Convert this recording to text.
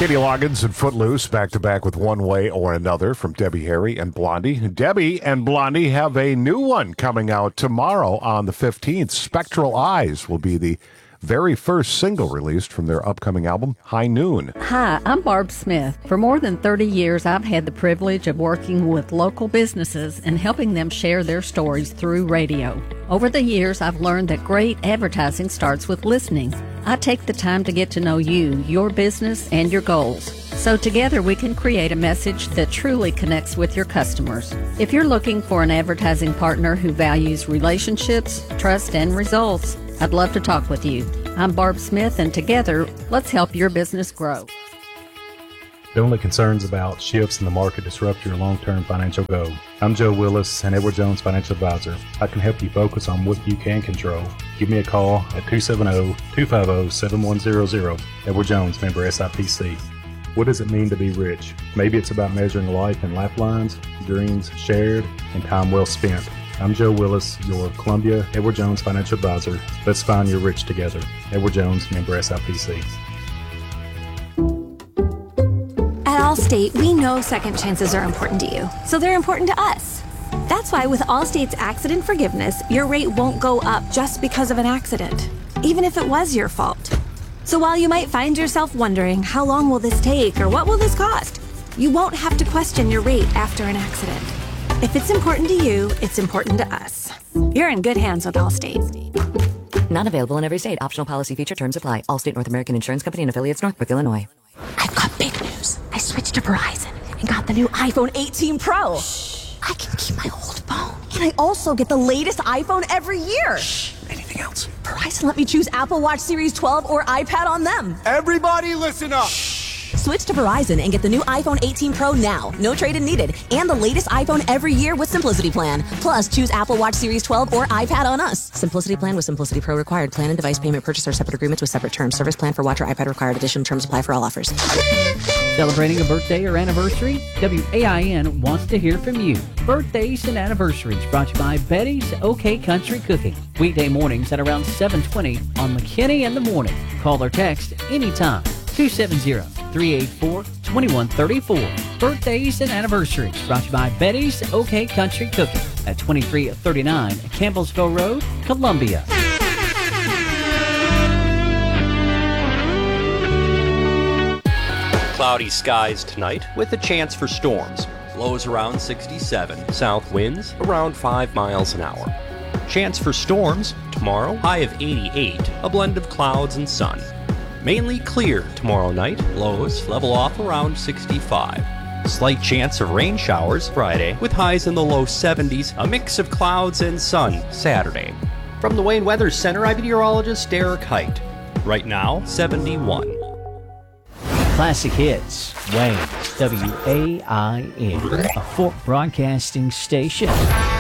Katie Loggins and Footloose back-to-back with One Way or Another from Debbie Harry and Blondie. Debbie and Blondie have a new one coming out tomorrow on the 15th. Spectral Eyes will be the very first single released from their upcoming album, High Noon. Hi, I'm Barb Smith. For more than 30 years, I've had the privilege of working with local businesses and helping them share their stories through radio. Over the years, I've learned that great advertising starts with listening. I take the time to get to know you, your business, and your goals. So together we can create a message that truly connects with your customers. If you're looking for an advertising partner who values relationships, trust, and results, I'd love to talk with you. I'm Barb Smith, and together, let's help your business grow. Don't let concerns about shifts in the market disrupt your long-term financial goal. I'm Joe Willis, an Edward Jones Financial Advisor. I can help you focus on what you can control. Give me a call at 270-250-7100. Edward Jones, member SIPC. What does it mean to be rich? Maybe it's about measuring life in lifelines, dreams shared, and time well spent. I'm Joe Willis, your Columbia Edward Jones Financial Advisor. Let's find your rich together. Edward Jones, member SIPC. At Allstate, we know second chances are important to you, so they're important to us. That's why with Allstate's accident forgiveness, your rate won't go up just because of an accident, even if it was your fault. So while you might find yourself wondering, how long will this take or what will this cost? You won't have to question your rate after an accident. If it's important to you, it's important to us. You're in good hands with Allstate. Not available in every state. Optional policy feature terms apply. Allstate North American Insurance Company and affiliates, Northbrook, Illinois. I've got big news. I switched to Verizon and got the new iPhone 18 Pro. Shh. I can keep my old phone. And I also get the latest iPhone every year. Shh. Anything else? Verizon let me choose Apple Watch Series 12 or iPad on them. Everybody listen up. Shh. Switch to Verizon and get the new iPhone 18 Pro now. No trade-in needed. And the latest iPhone every year with Simplicity Plan. Plus, choose Apple Watch Series 12 or iPad on us. Simplicity Plan with Simplicity Pro required. Plan and device payment purchase are separate agreements with separate terms. Service plan for watch or iPad required. Additional terms apply for all offers. Celebrating a birthday or anniversary? WAIN wants to hear from you. Birthdays and anniversaries brought to you by Betty's OK Country Cooking. Weekday mornings at around 7:20 on McKinney in the Morning. Call or text anytime. 270-384-2134. Birthdays and anniversaries brought to you by Betty's OK Country Cooking at 2339 Campbellsville Road, Columbia. Cloudy skies tonight with a chance for storms. Lows around 67. South winds around 5 miles an hour. Chance for storms tomorrow, high of 88, a blend of clouds and sun. Mainly clear tomorrow night, lows level off around 65. Slight chance of rain showers Friday with highs in the low 70s, a mix of clouds and sun Saturday. From the Wayne Weather Center, I'm meteorologist Derek Height. Right now, 71. Classic Hits, Wayne, WAIN, a Fort Broadcasting station.